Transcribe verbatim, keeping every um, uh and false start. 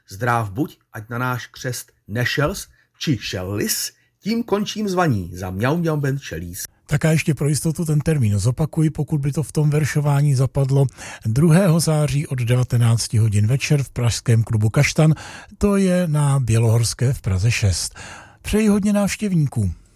Zdráv buď, ať na náš křest nešels, či šellis, tím končím zvaní za mňau mňau ben čelís. Tak a ještě pro jistotu ten termín zopakuji, pokud by to v tom veršování zapadlo. druhého září od devatenáct hodin večer v pražském klubu Kaštan, to je na Bělohorské v Praze šest. Přeji hodně návštěvníků.